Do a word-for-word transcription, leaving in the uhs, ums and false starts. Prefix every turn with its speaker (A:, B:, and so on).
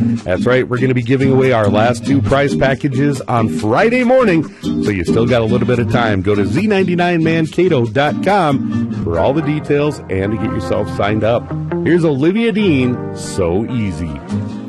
A: That's right, we're going to be giving away our last two prize packages on Friday morning, so you still got a little bit of time. Go to Z ninety-nine Mankato dot com for all the details and to get yourself signed up. Here's Olivia Dean, So Easy.